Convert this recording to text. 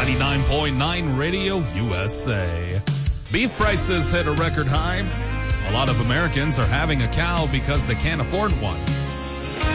99.9 Radio USA. Beef prices hit a record high. A lot of Americans are having a cow because they can't afford one.